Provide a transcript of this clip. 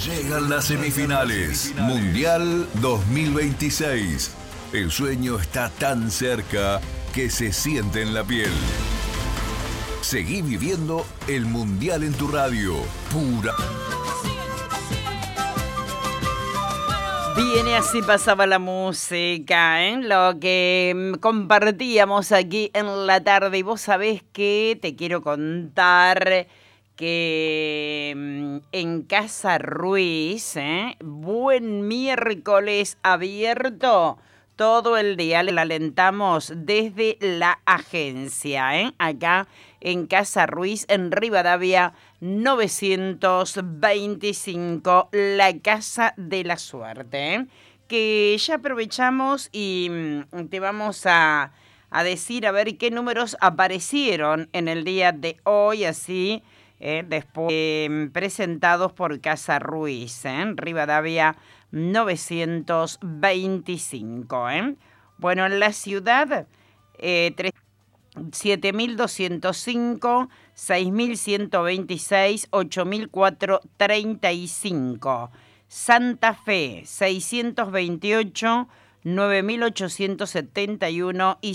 Llegan las semifinales. Mundial 2026. El sueño está tan cerca que se siente en la piel. Seguí viviendo el Mundial en tu radio. Pura. Bien, y así pasaba la música, lo que compartíamos aquí en la tarde. Y vos sabés que te quiero contar que en Casa Ruiz, buen miércoles abierto todo el día. Le alentamos desde la agencia, acá en Casa Ruiz, en Rivadavia 925, la Casa de la Suerte, que ya aprovechamos y te vamos a decir a ver qué números aparecieron en el día de hoy, así después presentados por Casa Ruiz, Rivadavia 925. Bueno, en la ciudad 7.205, 6.126, 8.435. Santa Fe 628, 9.871 y